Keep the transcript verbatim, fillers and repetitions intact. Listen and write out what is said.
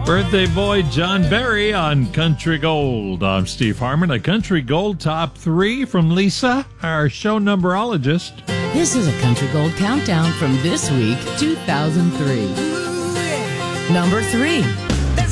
Birthday boy John Barry on Country Gold. I'm Steve Harmon. A Country Gold top three from Lisa, our show numberologist. This is a Country Gold countdown from this week, two thousand three. Number three.